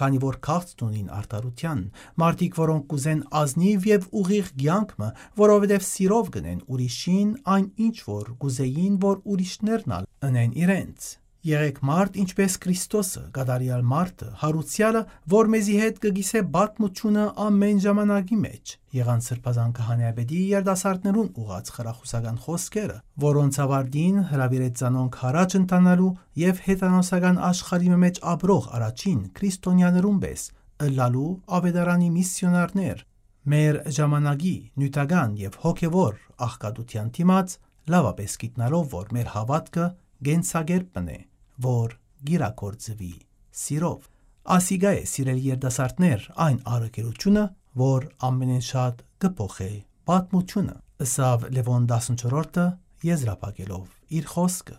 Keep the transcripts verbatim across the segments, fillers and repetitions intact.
քանի որ քաղցն ունին արտարության, մարդիկ, որոնք կուզեն ազնիվ եւ ուղիղ կյանքը, որովհետեւ սիրով գնեն ուրիշին, այն ինչ որ կուզեին, որ ուրիշներն ալ ընեն իրենց։ Եղեք մարդ, ինչպես Քրիստոսը, գադարյալ մարդը, հարուցյալը, որ մեզի հետ կգիսե բատմությունը ամեն ժամանակի մեջ։ Եղան սրբազան քահանայապետի երդասարտներուն ուղած խրախուսական խոսքերը, որոնց ավարտին հրավիրեց ծանոնք հարաճ ընթանալու եւ հետանոսական աշխարհի մեջ ապրող առաջին քրիստոնյաներուն պես ըլլալու ավետարանի միսիոնարներ։ Մեր ժամանակի նյութական եւ հոգեվոր աղքատության դիմաց լավապես գիտնալով, որ մեր հավատքը գենսագերբն է, որ գիրակորձվի սիրով։ Ասիգա է, սիրելի երդասարտներ, այն առաքելությունը, որ ամենեն շատ կփոխե պատմությունը, ըսավ Լևոն տասնչորրորդը եզրափակելով իր խոսքը։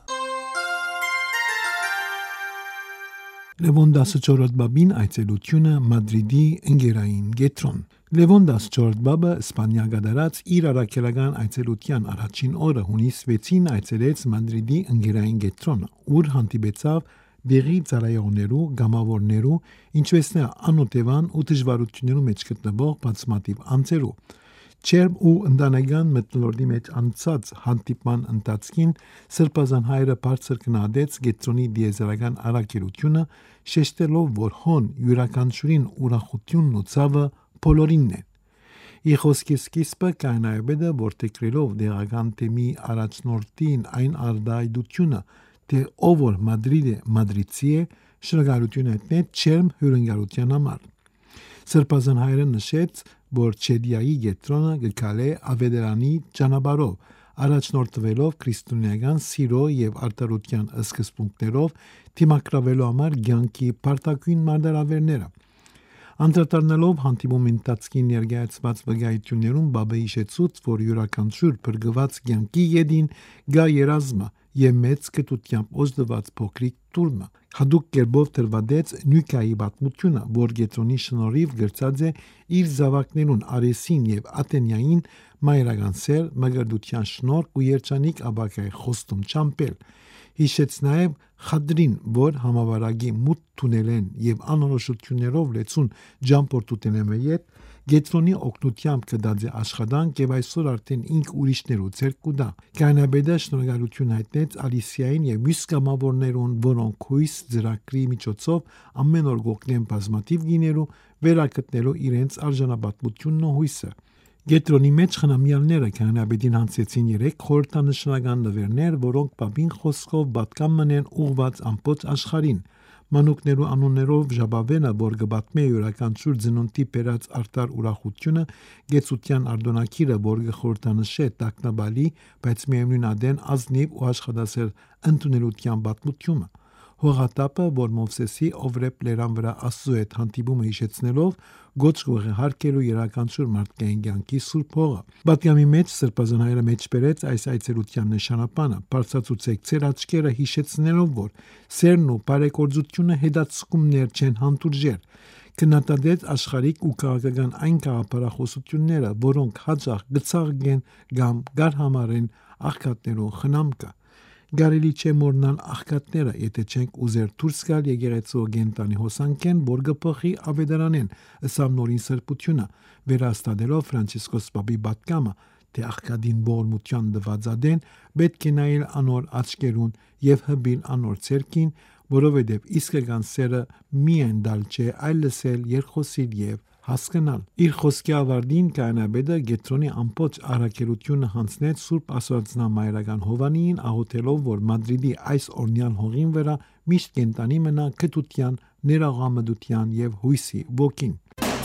Լևոն տասնչորրորդ բաբին այցելությունը Մադրիդի ընկերային գետրոն։ Լևոն տասնչորրորդ բաբը Իսպանիա գդարած իր առաքելական այցելության առաջին օրը հունիս վեցին այցելեց Մադրիդի ընկերային գետրոնը, ուր հանդիպեցավ դեղի ծառայողներու, գամավորներու, ինչպես նաև անօթևան ու դժվարություններու մեջ գտնվող բազմաթիվ անձերու։ Չերմ ու ընտանեկան մթնոլորտի մեջ անցած հանդիպման ընթացքին սրբազան հայրը բարձր գնահատեց գետրոնի դիեզերական առաքելությունը, շեշտելով, որ հոն յուրաքանչյուրին ուրախությունն ու ցավը բոլորինն են։ Իր խոսքի սկիզբը քահանայապետը որդեգրելով դեղական թեմի առաջնորդին այն արդայդությունը, թե ով որ Մադրիդը մադրիդցի է, շնորհակալություն հայտնեց չերմ հյուրընկալության համար։ Սրբազան հայրը նշեց, որ Չեդիայի գետրոնը գկալե ավետարանի ճանապարհով, առաջնորդվելով քրիստոնեական սիրո եւ արտարության սկզբունքներով, թիմակրավելու համար ցանկի պարտակույն մարտահրավերները։ Անդրադառնալով հանդիպումի ընթացքին ներկայացված վկայություններում Բաբը հիշեցուց, որ յուրաքանչյուր բրգված ցանկի յետին գա երազմը եւ մեծ կտությամբ օժտված փոքրիկ տուրմը։ Հadouk կերպով տրվադեց նյութայի պատմությունը, որ գետրոնի շնորհիվ գրծած է իր զավակներուն Արեսին եւ Աթենյային մայրական սեր, մգրդության շնորհք ու երջանիկ աբակայի խոստում չամպել։ Հիշեց նաև Խադրին, որ համավարակի մութ թունելեն եւ անորոշություններով լեցուն ջամփորդուտենեմը յետ գետրոնի օգնությամբ կդարձի աշխատանք եւ այսօր արդեն ինք ուրիշներու ցերկ կուտա։ Քահանայապետը շնորհակալություն հայտնեց Ալիսիային եւ մյուս կամավորներուն, որոնք հույս ծրագրի միջոցով ամեն օր գոկնեն բազմաթիվ գիներու վերակտնելու իրենց արժանապատվությունն ու հույսը։ Գետրոնի մեջ խնամյալները քահանայապետին հանձեցին երեք խորհրդանշական նվերներ, որոնք Բաբին խոսքով պատկան մնեն ուղված ամբողջ աշխարհին։ Մանուկներու անուններով ժապավենը, որ գբատմե յուրաքանչյուր ծնունդի բերած արտար ուրախությունը, գեցության արտոնակիրը, որ գխորհրդանշե տակնաբալի, բայց միևնույն ադեն ազնիվ ու աշխատասեր ընդունելության պատմությունը։ Հողատապը, որ Մովսեսի Օվրեպ լերան վրա Աստծո հետ հանդիպումը հիշեցնելով, գոչ հարկելու յուրաքանչյուր մարդկային կյանքի սուրբ հողը։ Պատգամի մեջ սրբազան հայրը մեջբերեց այս այցելության նշանապանը, բարձրացուցեք ձեր աչքերը հիշեցնելով, որ սերն ու բարեգործությունը հետացկումներ չեն հանդուրժեր։ Քննադատեց աշխարհիկ ու քաղաքական այն գաղափարախոսությունները, որոնք հաճախ գծաղգեն կամ գարհամարեն աղքատներու խնամքը։ Գարելի չէ մոռնալ աղքատները, եթե չենք ուզեր դուրս գալ եկեղեցու գենտանի հոսանքեն, որ գփոխի ավետարանեն, ըստ նորին սրբությունը, վերահաստատելով Ֆրանցիսկոս Պապի պատգամը, թե աղքատին ողորմության դվածադեն պետք է նայել անոր աչքերուն եւ հբիլ անոր ցերկին, որովհետեւ իսկական սերը միայն դալ չէ, այլ լսել, երկխոսիլ եւ հասկանալ։ Իր խոսքի ավարտին քահանայապետը գետրոնի ամբողջ առաքելությունը հանձնեց Սուրբ Աստվածնամայրական Հովանին, աղոթելով, որ Մադրիդի այս օրնյալ հողին վրա միշտ կենտանի մնա գթության, ներաղամդության եւ հույսի ոգին։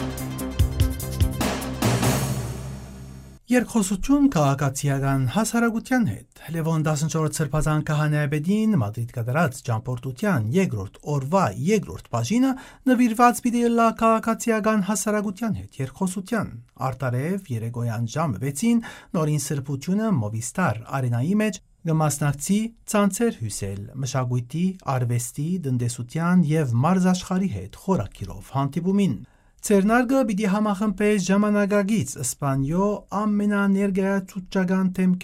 Երկխոսություն քաղաքացիական հասարակության հետ։ Լևոն տասնչորրորդ սրբազան քահանայապետին Մադրիդ կատարած ճամփորդության երկրորդ օրվա երկրորդ բաժինը նվիրված պիտի լա քաղաքացիական հասարակության հետ երկխոսության։ Արտարև երեկոյան ժամը վեցին նորին սրբությունը Մովիստար արենայի մեջ կմասնակցի ցանցեր հյուսել մշակույթի, արվեստի, տնտեսության եւ մարզաշխարհի հետ խորակիրով հանդիպումին։ Ցերնարգը պիտի համախմբե ժամանակագից Իսպանիո ամենաներգայացուցչական թեմքերը։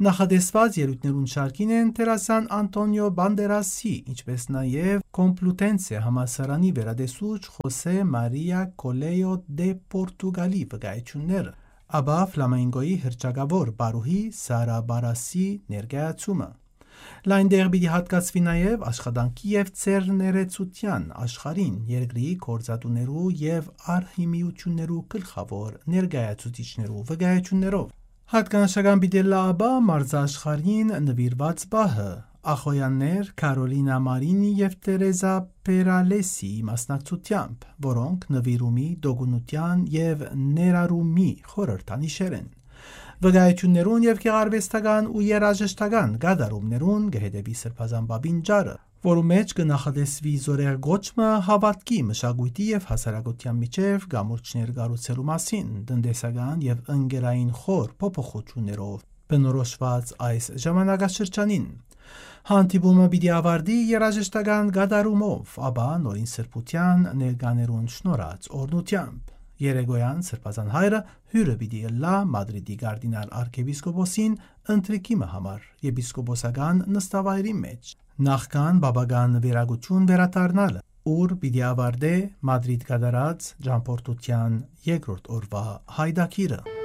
Նախադեсված ելույթներուն շարքին են դերասան Անտոնիո Բանդերասի, ինչպես նաև Կոմպլուտենսե համալսարանի վերադեսուչ Խոսե Մարիա Կոլեյո դե Պորտուգալի վկայությունները, ապա ֆլամենգոյի հռչակավոր բարուհի Սարա Բարասի ներկայացումը։ Լայնդեղ պիտի հատկացվի նաև աշխատանքի և ծերներեցության աշխարհին երկրի գործատուներու և արհիմիություններու գլխավոր ներկայացուցիչներու վկայություններով։ Հատկանշական պիտի լաբա մարզաշխարհին նվիրված պահը ախոյաններ Կարոլինա Մարինի և Տերեզա Պերալեսի մասնակցությամբ, որոնք նվիրումի, դոգունության և ներառումի խորհրդանիշեր են։ Վկայություններուն և գեղարվեստական ու երաժշտական գադարումներուն կհետևի Սրբազան բաբին ջարը, որու մեջ կնախադեсվի զորեղ գոչմը հավատքի, մշակույթի և հասարակության միջև գամուրջներ կառուցելու մասին, տնտեսական և ընկերային խոր փոփոխություններով բնորոշված այս ժամանակաշրջանին։ Հանդիպումը պիտի ավարտի երաժշտական գադարումով, ապա նորին սրբության ներկաներուն շնորհած օրհնությամբ։ Երեկոյան Սրբազան հայրը հյուրը պիտի ըլլա Մադրիդի կարդինալ արքեպիսկոպոսին ընթրիքի համար եպիսկոպոսական նստավայրի մեջ, նախքան բաբական վերագություն վերադառնալը, ուր պիտի ավարտե Մադրիդ կատարած ճամփորդության երկրորդ օրվա հայդակիրը։